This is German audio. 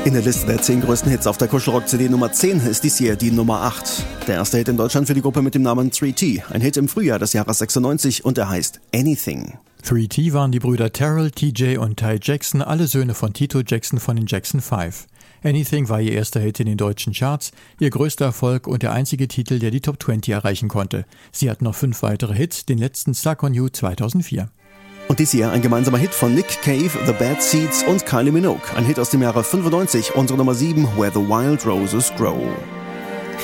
In der Liste der 10 größten Hits auf der Kuschelrock-CD Nummer 10 ist dies hier die Nummer 8. Der erste Hit in Deutschland für die Gruppe mit dem Namen 3T. Ein Hit im Frühjahr des Jahres 96 und er heißt Anything. 3T waren die Brüder Terrell, TJ und Ty Jackson, alle Söhne von Tito Jackson von den Jackson 5. Anything war ihr erster Hit in den deutschen Charts, ihr größter Erfolg und der einzige Titel, der die Top 20 erreichen konnte. Sie hatten noch 5 weitere Hits, den letzten Stuck on You 2004. Und dies hier ein gemeinsamer Hit von Nick Cave, The Bad Seeds und Kylie Minogue. Ein Hit aus dem Jahre 95, unsere Nummer 7, Where the Wild Roses Grow.